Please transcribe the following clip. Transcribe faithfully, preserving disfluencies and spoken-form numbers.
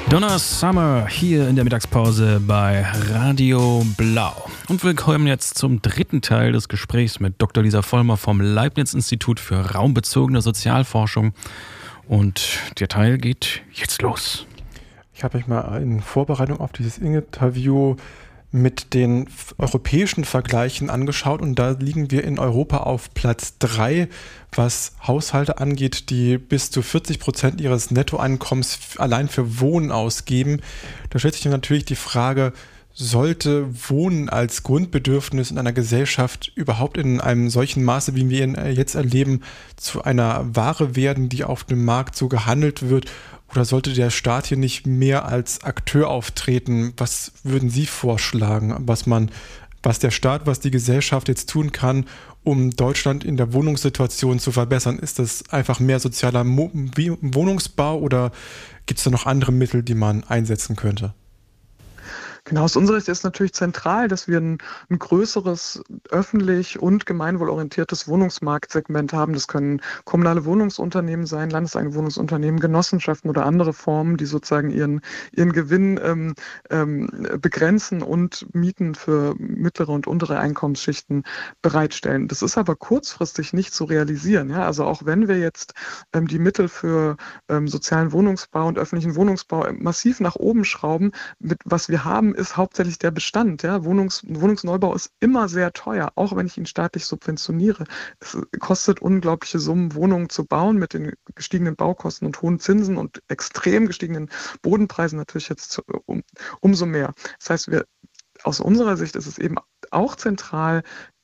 Donna Summer hier in der Mittagspause bei Radio Blau. Und wir kommen jetzt zum dritten Teil des Gesprächs mit Doktor Lisa Vollmer vom Leibniz-Institut für raumbezogene Sozialforschung. Und der Teil geht jetzt los. Ich habe mich mal in Vorbereitung auf dieses Interview mit den europäischen Vergleichen angeschaut und da liegen wir in Europa auf Platz drei, was Haushalte angeht, die bis zu vierzig Prozent ihres Nettoeinkommens allein für Wohnen ausgeben. Da stellt sich dann natürlich die Frage, sollte Wohnen als Grundbedürfnis in einer Gesellschaft überhaupt in einem solchen Maße, wie wir ihn jetzt erleben, zu einer Ware werden, die auf dem Markt so gehandelt wird? Oder sollte der Staat hier nicht mehr als Akteur auftreten? Was würden Sie vorschlagen, was man, was der Staat, was die Gesellschaft jetzt tun kann, um Deutschland in der Wohnungssituation zu verbessern? Ist das einfach mehr sozialer Mo- Wohnungsbau oder gibt es da noch andere Mittel, die man einsetzen könnte? Genau, aus unserer Sicht ist natürlich zentral, dass wir ein, ein größeres öffentlich und gemeinwohlorientiertes Wohnungsmarktsegment haben. Das können kommunale Wohnungsunternehmen sein, landeseigene Wohnungsunternehmen, Genossenschaften oder andere Formen, die sozusagen ihren, ihren Gewinn ähm, ähm, begrenzen und Mieten für mittlere und untere Einkommensschichten bereitstellen. Das ist aber kurzfristig nicht zu realisieren. Ja? Also auch wenn wir jetzt ähm, die Mittel für ähm, sozialen Wohnungsbau und öffentlichen Wohnungsbau massiv nach oben schrauben, mit was wir haben, ist hauptsächlich der Bestand. Ja? Wohnungs Wohnungsneubau ist immer sehr teuer, auch wenn ich ihn staatlich subventioniere. Es kostet unglaubliche Summen, Wohnungen zu bauen mit den gestiegenen Baukosten und hohen Zinsen und extrem gestiegenen Bodenpreisen natürlich jetzt um, umso mehr. Das heißt, wir aus unserer Sicht ist es eben auch zentral,